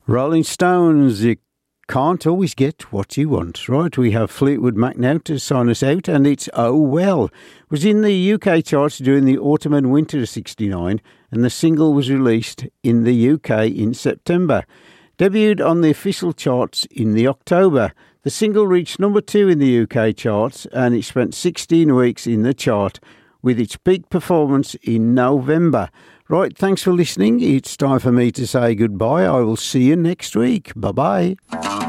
Rolling Stones, you can't always get what you want, right? We have Fleetwood Mac now to sign us out, and it's Oh Well. It was in the UK charts during the autumn and winter of '69, and the single was released in the UK in September. Debuted on the official charts in the October. The single reached number 2 in the UK charts, and it spent 16 weeks in the chart, with its peak performance in November. Right, thanks for listening. It's time for me to say goodbye. I will see you next week. Bye-bye.